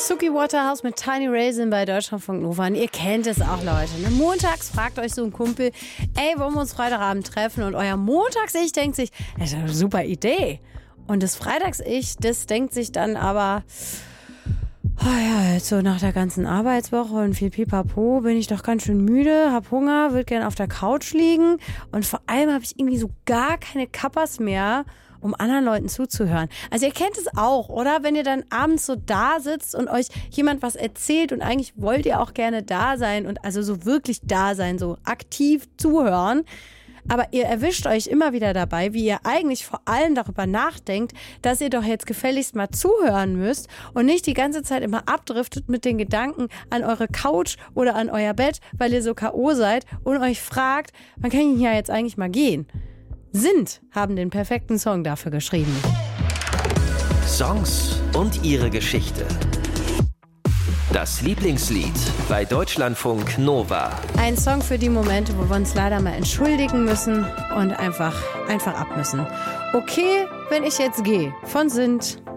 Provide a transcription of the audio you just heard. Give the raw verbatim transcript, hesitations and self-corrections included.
Suki Waterhouse mit Tiny Raisin bei Deutschlandfunk Nova. Und ihr kennt es auch, Leute. Ne? Montags fragt euch so ein Kumpel, ey, wollen wir uns Freitagabend treffen? Und euer Montags-Ich denkt sich, das ist eine super Idee. Und das Freitags-Ich, das denkt sich dann aber, oh ja, jetzt so nach der ganzen Arbeitswoche und viel Pipapo bin ich doch ganz schön müde, hab Hunger, würde gerne auf der Couch liegen. Und vor allem habe ich irgendwie so gar keine Kappas mehr, um anderen Leuten zuzuhören. Also ihr kennt es auch, oder? Wenn ihr dann abends so da sitzt und euch jemand was erzählt und eigentlich wollt ihr auch gerne da sein und also so wirklich da sein, so aktiv zuhören. Aber ihr erwischt euch immer wieder dabei, wie ihr eigentlich vor allem darüber nachdenkt, dass ihr doch jetzt gefälligst mal zuhören müsst und nicht die ganze Zeit immer abdriftet mit den Gedanken an eure Couch oder an euer Bett, weil ihr so K O seid und euch fragt, wann kann ich ja jetzt eigentlich mal gehen? Sind haben den perfekten Song dafür geschrieben. Songs und ihre Geschichte. Das Lieblingslied bei Deutschlandfunk Nova. Ein Song für die Momente, wo wir uns leider mal entschuldigen müssen und einfach, einfach ab müssen. Okay, wenn ich jetzt gehe. Von Sind.